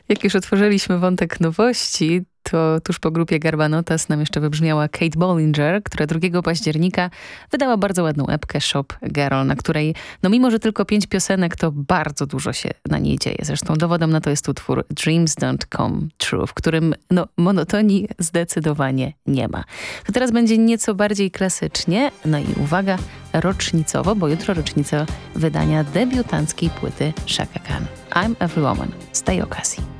Jak już otworzyliśmy wątek nowości, to tuż po grupie Garbanotas nam jeszcze wybrzmiała Kate Bollinger, która 2 października wydała bardzo ładną epkę Shop Girl, na której, no mimo że tylko 5 piosenek, to bardzo dużo się na niej dzieje. Zresztą dowodem na to jest utwór Dreams Don't Come True, w którym monotonii zdecydowanie nie ma. To teraz będzie nieco bardziej klasycznie, no i uwaga, rocznicowo, bo jutro rocznica wydania debiutanckiej płyty Chaka Khan. I'm Every Woman z tej okazji.